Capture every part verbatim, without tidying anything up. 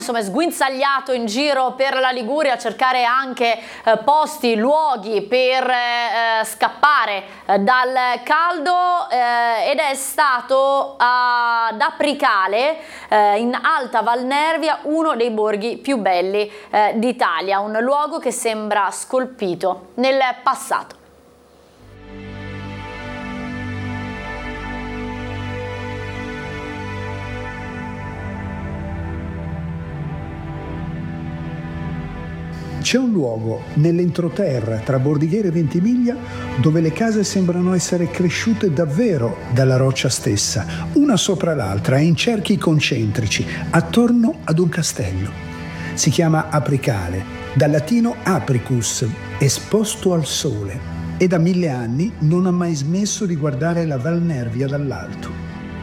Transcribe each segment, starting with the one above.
Insomma, è sguinzagliato in giro per la Liguria a cercare anche eh, posti, luoghi per eh, scappare eh, dal caldo eh, ed è stato ad Apricale, eh, in Alta Val Nervia, uno dei borghi più belli eh, d'Italia, un luogo che sembra scolpito nel passato. C'è un luogo nell'entroterra tra Bordighera e Ventimiglia dove le case sembrano essere cresciute davvero dalla roccia stessa, una sopra l'altra, in cerchi concentrici, attorno ad un castello. Si chiama Apricale, dal latino apricus, esposto al sole, e da mille anni non ha mai smesso di guardare la Val Nervia dall'alto.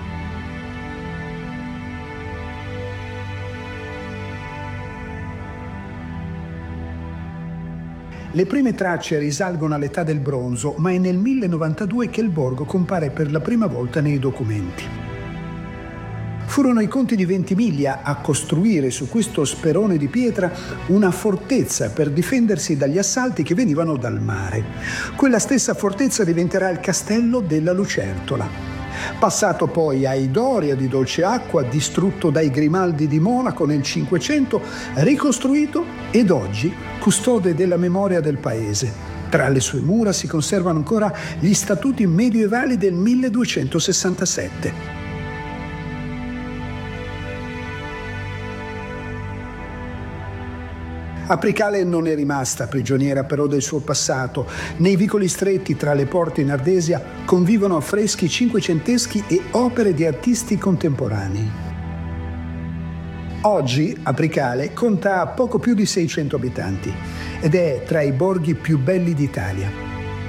Le prime tracce risalgono all'età del bronzo, ma è nel mille novantadue che il borgo compare per la prima volta nei documenti. Furono i conti di Ventimiglia a costruire su questo sperone di pietra una fortezza per difendersi dagli assalti che venivano dal mare. Quella stessa fortezza diventerà il castello della Lucertola. Passato poi ai Doria di Dolceacqua, distrutto dai Grimaldi di Monaco nel Cinquecento, ricostruito ed oggi custode della memoria del paese. Tra le sue mura si conservano ancora gli statuti medievali del milleduecentosessantasette. Apricale non è rimasta prigioniera però del suo passato. Nei vicoli stretti tra le porte in Ardesia convivono affreschi cinquecenteschi e opere di artisti contemporanei. Oggi Apricale conta poco più di seicento abitanti ed è tra i borghi più belli d'Italia.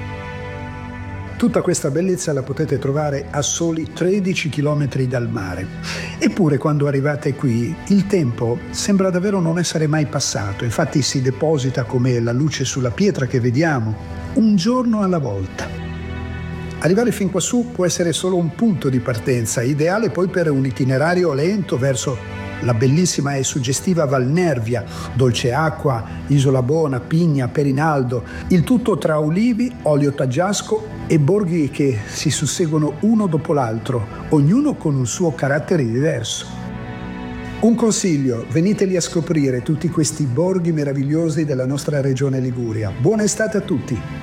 Tutta questa bellezza la potete trovare a soli tredici chilometri dal mare. Eppure quando arrivate qui il tempo sembra davvero non essere mai passato, infatti si deposita come la luce sulla pietra che vediamo, un giorno alla volta. Arrivare fin quassù può essere solo un punto di partenza, ideale poi per un itinerario lento verso la bellissima e suggestiva Val Nervia, Dolceacqua, Isola Bona, Pigna, Perinaldo, il tutto tra ulivi, olio taggiasco e borghi che si susseguono uno dopo l'altro, ognuno con un suo carattere diverso. Un consiglio, veniteli a scoprire tutti questi borghi meravigliosi della nostra regione Liguria. Buona estate a tutti!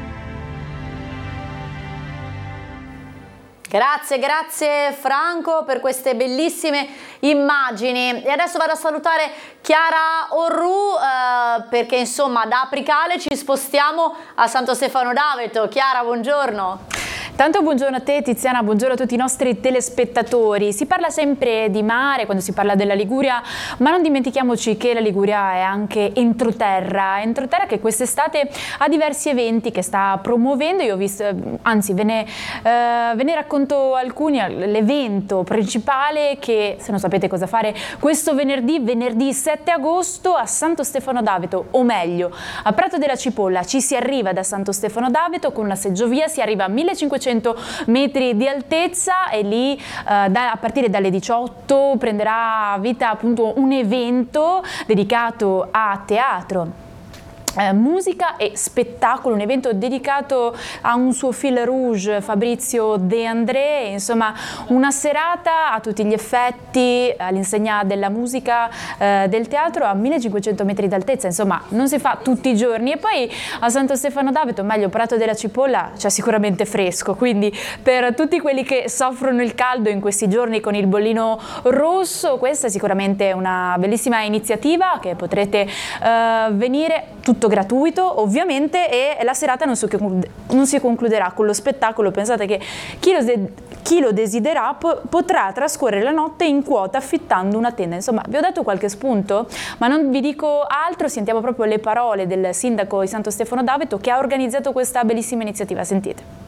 Grazie, grazie Franco per queste bellissime immagini. E adesso vado a salutare Chiara Orru eh, perché insomma da Apricale ci spostiamo a Santo Stefano d'Aveto. Chiara, buongiorno. Tanto buongiorno a te Tiziana, buongiorno a tutti i nostri telespettatori. Si parla sempre di mare quando si parla della Liguria, ma non dimentichiamoci che la Liguria è anche entroterra, entroterra che quest'estate ha diversi eventi che sta promuovendo. Io ho visto, anzi ve ne, eh, ve ne racconto alcuni. L'evento principale che, se non sapete cosa fare, questo venerdì, venerdì sette agosto a Santo Stefano d'Aveto, o meglio a Prato della Cipolla. Ci si arriva da Santo Stefano d'Aveto con una seggiovia, si arriva a millecinquecento metri di altezza e lì eh, da, a partire dalle diciotto prenderà vita appunto un evento dedicato a teatro, Eh, musica e spettacolo, un evento dedicato a un suo fil rouge, Fabrizio De André, insomma una serata a tutti gli effetti all'insegna della musica, eh, del teatro a millecinquecento metri d'altezza, insomma non si fa tutti i giorni. E poi a Santo Stefano d'Aveto, meglio Prato della Cipolla, c'è sicuramente fresco, quindi per tutti quelli che soffrono il caldo in questi giorni con il bollino rosso, questa è sicuramente una bellissima iniziativa che potrete eh, venire, tutto gratuito ovviamente, e la serata non si, non si concluderà con lo spettacolo. Pensate che chi lo, chi lo desidera potrà trascorrere la notte in quota affittando una tenda. Insomma, vi ho dato qualche spunto, ma non vi dico altro, sentiamo proprio le parole del sindaco di Santo Stefano d'Aveto che ha organizzato questa bellissima iniziativa. Sentite.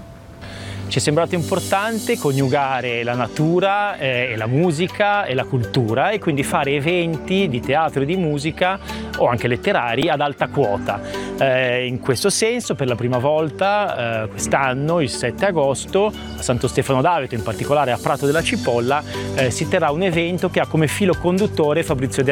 Ci è sembrato importante coniugare la natura eh, e la musica e la cultura, e quindi fare eventi di teatro e di musica o anche letterari ad alta quota. Eh, in questo senso, per la prima volta eh, quest'anno, il sette agosto, a Santo Stefano d'Aveto, in particolare a Prato della Cipolla, eh, si terrà un evento che ha come filo conduttore Fabrizio De